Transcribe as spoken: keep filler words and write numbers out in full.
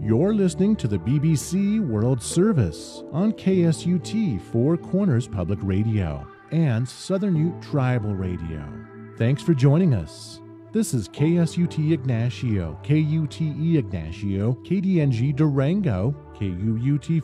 You're listening to the B B C World Service on K S U T Four Corners Public Radio and Southern Ute Tribal Radio. Thanks for joining us. This is K S U T Ignacio, K U T E Ignacio, K D N G Durango, K U U T